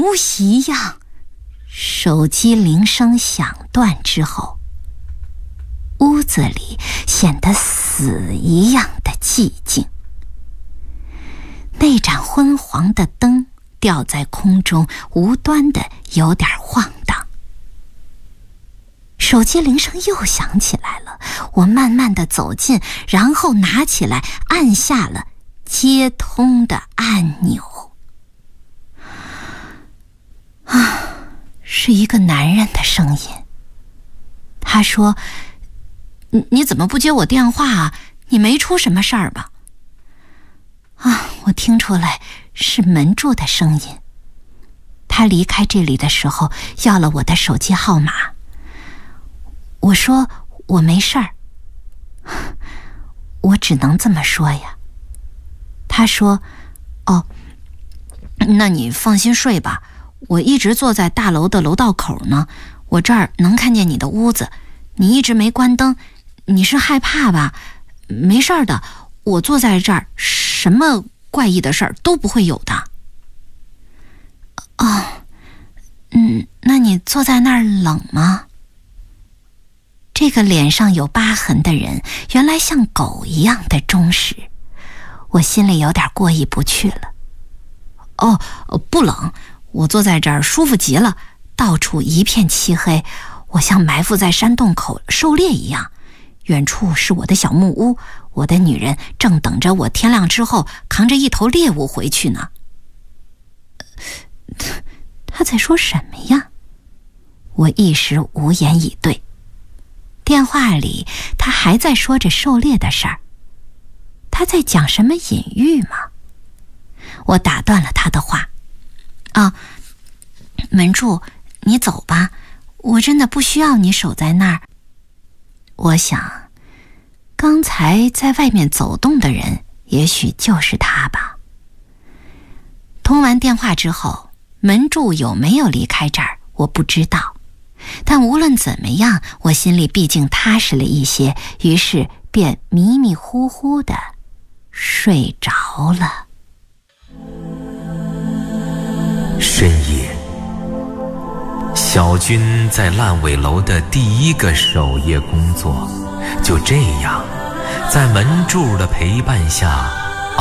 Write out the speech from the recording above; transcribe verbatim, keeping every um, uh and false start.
如一样。手机铃声响断之后，屋子里显得死一样的寂静。那盏昏黄的灯吊在空中，无端的有点晃荡。手机铃声又响起来了，我慢慢的走近，然后拿起来按下了接通的按钮。啊，是一个男人的声音。他说：你, 你怎么不接我电话啊？你没出什么事儿吧？啊，我听出来是门柱的声音。他离开这里的时候要了我的手机号码。我说我没事儿，我只能这么说呀。他说：哦，那你放心睡吧，我一直坐在大楼的楼道口呢，我这儿能看见你的屋子，你一直没关灯，你是害怕吧？没事儿的，我坐在这儿，什么怪异的事儿都不会有的。哦，嗯，那你坐在那儿冷吗？这个脸上有疤痕的人，原来像狗一样的忠实，我心里有点过意不去了。哦，不冷，我坐在这儿舒服极了，到处一片漆黑，我像埋伏在山洞口狩猎一样。远处是我的小木屋，我的女人正等着我天亮之后扛着一头猎物回去呢。他在说什么呀？我一时无言以对。电话里他还在说着狩猎的事儿，他在讲什么隐喻吗？我打断了他的话。啊，门柱，你走吧，我真的不需要你守在那儿。我想，刚才在外面走动的人，也许就是他吧。通完电话之后，门柱有没有离开这儿，我不知道。但无论怎么样，我心里毕竟踏实了一些，于是便迷迷糊糊的睡着了。 深夜，小军在烂尾楼的第一个守夜工作，就这样，在门柱的陪伴下，